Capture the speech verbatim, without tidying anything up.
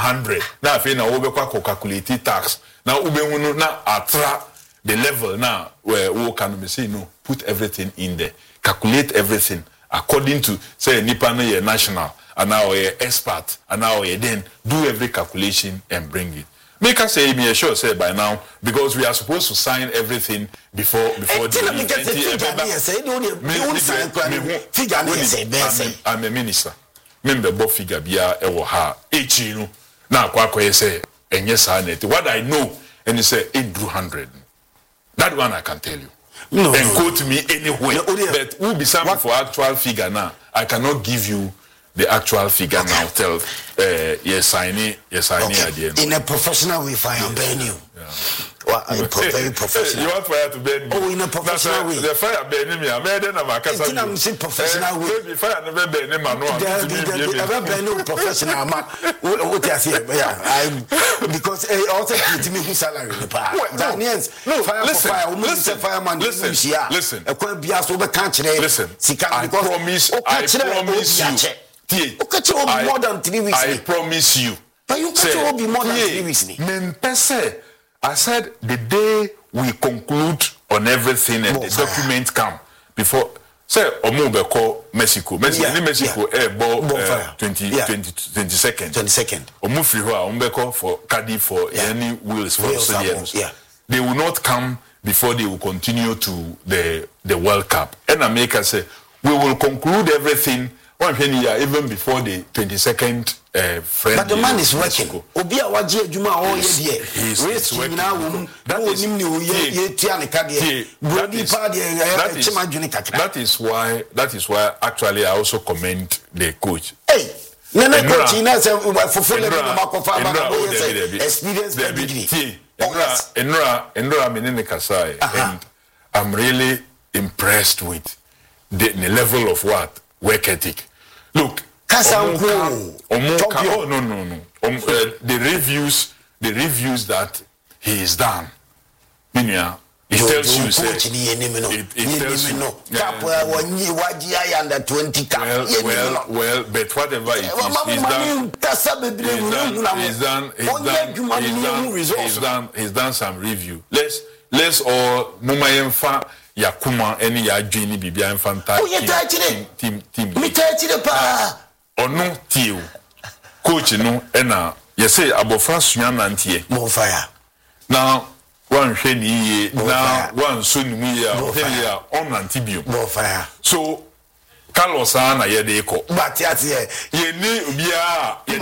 hundred. Now, if you know, we calculate tax. Now, we now atra the level now where we can say no, put everything in there, calculate everything according to say Nipa no ye national, and now ye expert, and now ye then do every calculation and bring it. Make us say me sure say by now because we are supposed to sign everything before before the I'm a minister. Member bo figure bia e wo ha echi no na akwa akwa say enye sa net. What I know and you say eight hundred. That one I can tell you. No, and no, quote me anywhere. No, but who be something for actual figure now? I cannot give you the actual figure okay. now. Tell uh, yes, sign it, yes, sign it at the end. In a professional way, if I am burn you. Yeah. Well, I'm pro very professional. You want fire to burn me? Oh, in a professional way. The fire burning me. I'm better than my cousin. I'm saying professional way. Maybe fire never burn him. I'm not. Never burn no professional man. What I say, yeah, I because also give me his salary in the past. Daniels, no, fire for fire. Listen, fireman. Listen, listen. A quite bias over country. Listen, I promise. I promise you. I, more than three weeks. I promise you. But you can't be more than three weeks. Men per se, I said the day we conclude on everything and the document come before. Say Omube call Mexico. Mexico, yeah, Mexico, yeah. eh, bo, uh, twenty, yeah. twenty, twenty second. Twenty second. Omufri hoa Omube call for Cardiff for yeah. any wheels for stadiums. Yeah. They will not come before they will continue to the the World Cup. And America say we will conclude everything. One year, even before the twenty-second uh, friend. But the man is working. Obia waje juma all year. He's working. That is, that is why that is why actually I also commend the coach. Hey, no no coach, he knows for full experience degree. Enra Enra menene kasai, and I'm really impressed with the, the level of what work ethic. Look, Omo, Omo, oh no no no. Um, uh, the reviews, the reviews that he is done. Minya, it tells you say. It, it tells you. Cap under twenty cap. Well, well, well, but whatever it is, he's done. He's done. He's done. He's done. He's done. He's done some review. Let's let's all Mumayemfa. Yakuma any ya Jenny Bibia Infanta team team me touch pa or no team coach no ena you say abofra sua nantie mo fire now one hwani now one so ni mu ya ya on antibio mo fire so Carlos ana ye de ko but yet ye ye ni bia